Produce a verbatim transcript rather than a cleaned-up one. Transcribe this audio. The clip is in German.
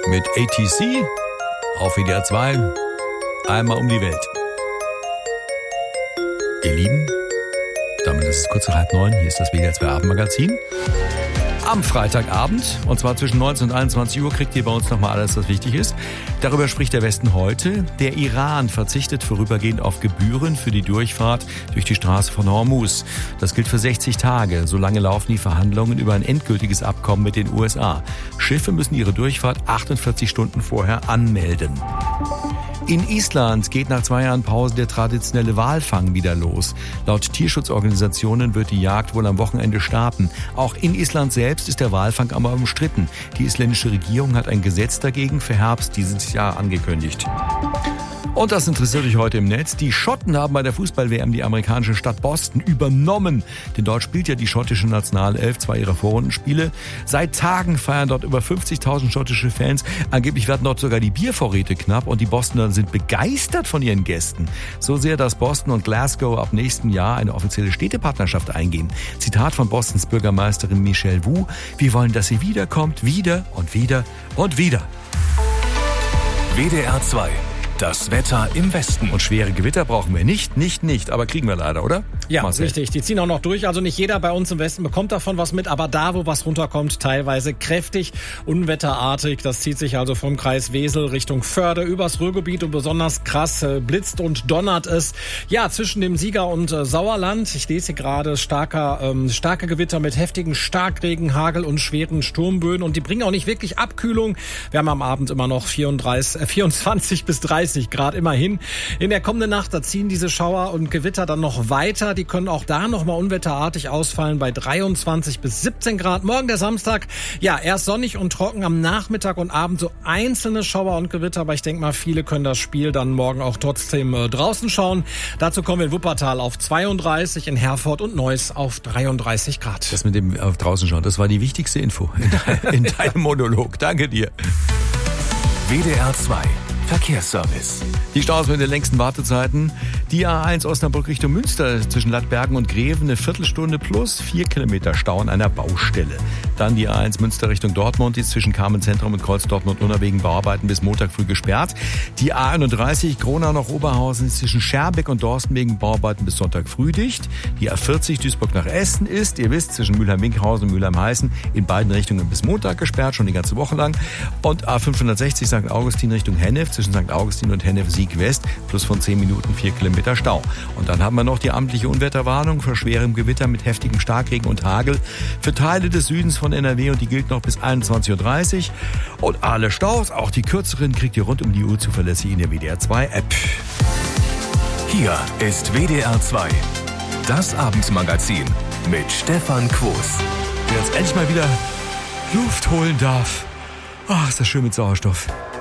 mit A T C auf W D R zwei. Einmal um die Welt. Ihr Lieben, damit ist es kurz nach halb neun. Hier ist das W D R zwei Abendmagazin. Am Freitagabend, und zwar zwischen neunzehn und einundzwanzig Uhr, kriegt ihr bei uns nochmal alles, was wichtig ist. Darüber spricht der Westen heute. Der Iran verzichtet vorübergehend auf Gebühren für die Durchfahrt durch die Straße von Hormuz. Das gilt für sechzig Tage. Solange laufen die Verhandlungen über ein endgültiges Abkommen mit den U S A. Schiffe müssen ihre Durchfahrt achtundvierzig Stunden vorher anmelden. In Island geht nach zwei Jahren Pause der traditionelle Walfang wieder los. Laut Tierschutzorganisationen wird die Jagd wohl am Wochenende starten. Auch in Island selbst ist der Walfang aber umstritten. Die isländische Regierung hat ein Gesetz dagegen für Herbst dieses Jahr angekündigt. Und das interessiert euch heute im Netz. Die Schotten haben bei der Fußball-W M die amerikanische Stadt Boston übernommen. Denn dort spielt ja die schottische Nationalelf zwei ihrer Vorrundenspiele. Seit Tagen feiern dort über fünfzigtausend schottische Fans. Angeblich werden dort sogar die Biervorräte knapp und die Bostoner sind begeistert von ihren Gästen. So sehr, dass Boston und Glasgow ab nächstem Jahr eine offizielle Städtepartnerschaft eingehen. Zitat von Bostons Bürgermeisterin Michelle Wu: Wir wollen, dass sie wiederkommt, wieder und wieder und wieder. W D R zwei. Das Wetter im Westen. Und schwere Gewitter brauchen wir nicht, nicht, nicht, aber kriegen wir leider, oder? Ja, Marcel. Richtig. Die ziehen auch noch durch. Also nicht jeder bei uns im Westen bekommt davon was mit, aber da, wo was runterkommt, teilweise kräftig, unwetterartig. Das zieht sich also vom Kreis Wesel Richtung Förde übers Ruhrgebiet und besonders krass äh, blitzt und donnert es. Ja, zwischen dem Sieger und äh, Sauerland. Ich lese hier gerade starker, ähm, starke Gewitter mit heftigen Starkregen, Hagel und schweren Sturmböen und die bringen auch nicht wirklich Abkühlung. Wir haben am Abend immer noch vierunddreißig, äh, vierundzwanzig bis dreißig Grad immerhin. In der kommenden Nacht, da ziehen diese Schauer und Gewitter dann noch weiter. Die können auch da noch mal unwetterartig ausfallen bei dreiundzwanzig bis siebzehn Grad. Morgen der Samstag, ja, erst sonnig und trocken, am Nachmittag und Abend so einzelne Schauer und Gewitter. Aber ich denke mal, viele können das Spiel dann morgen auch trotzdem äh, draußen schauen. Dazu kommen wir in Wuppertal auf zweiunddreißig, in Herford und Neuss auf dreiunddreißig Grad. Das mit dem auf draußen schauen, das war die wichtigste Info in, de- in deinem Monolog. Danke dir. W D R zwei. Verkehrsservice. Die Staus mit den längsten Wartezeiten. Die A eins Osnabrück Richtung Münster zwischen Lattbergen und Greven eine Viertelstunde plus vier Kilometer Stau an einer Baustelle. Dann die A eins Münster Richtung Dortmund, die ist zwischen Carmen-Zentrum und Kreuz Dortmund-Unna wegen Bauarbeiten bis Montag früh gesperrt. Die A einunddreißig Gronau nach Oberhausen ist zwischen Scherbeck und Dorsten wegen Bauarbeiten bis Sonntag früh dicht. Die A vierzig Duisburg nach Essen ist, ihr wisst, zwischen Mülheim-Winkhausen und Mülheim-Heißen in beiden Richtungen bis Montag gesperrt, schon die ganze Woche lang. Und A fünfhundertsechzig Sankt Augustin Richtung Hennef zwischen Sankt Augustin und Hennef Sieg West plus von zehn Minuten vier Kilometer Stau. Und dann haben wir noch die amtliche Unwetterwarnung für schwerem Gewitter mit heftigem Starkregen und Hagel für Teile des Südens von N R W und die gilt noch bis einundzwanzig Uhr dreißig. Und alle Staus, auch die kürzeren, kriegt ihr rund um die Uhr zuverlässig in der W D R zwei App. Hier ist W D R zwei. Das Abendmagazin mit Stefan Quos. Der jetzt endlich mal wieder Luft holen darf. Ach, ist das schön mit Sauerstoff.